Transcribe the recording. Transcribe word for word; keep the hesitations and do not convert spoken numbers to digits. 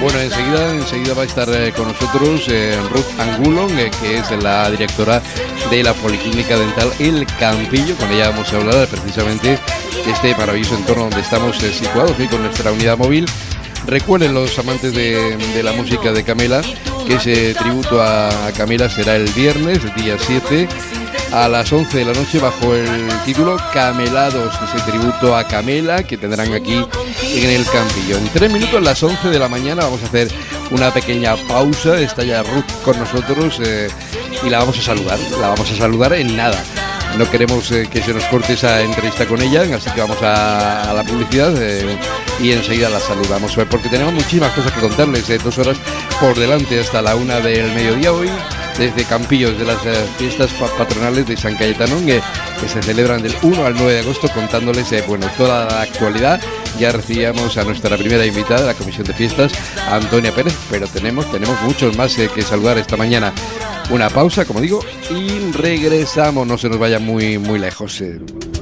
Bueno, enseguida, enseguida va a estar eh, con nosotros eh, Ruth Angulo, eh, que es la directora de la Policlínica Dental El Campillo. Con ella vamos a hablar precisamente de este maravilloso entorno donde estamos eh, situados hoy con nuestra unidad móvil. Recuerden los amantes de, de la música de Camela que ese tributo a, a Camela será el viernes, el día siete, a las once de la noche, bajo el título Camelados, ese tributo a Camela que tendrán aquí en El Campillo. En tres minutos, a las once de la mañana, vamos a hacer una pequeña pausa. Está ya Ruth con nosotros eh, y la vamos a saludar, la vamos a saludar en nada. No queremos eh, que se nos corte esa entrevista con ella, así que vamos a, a la publicidad eh, y enseguida la saludamos, porque tenemos muchísimas cosas que contarles. Eh, dos horas por delante hasta la una del mediodía hoy, desde Campillo, desde las eh, fiestas patronales de San Cayetano, eh, que se celebran del uno al nueve de agosto, contándoles eh, bueno, toda la actualidad. Ya recibíamos a nuestra primera invitada de la Comisión de Fiestas, a Antonia Pérez, pero tenemos, tenemos muchos más eh, que saludar esta mañana. Una pausa, como digo, y regresamos, no se nos vaya muy, muy lejos. Eh.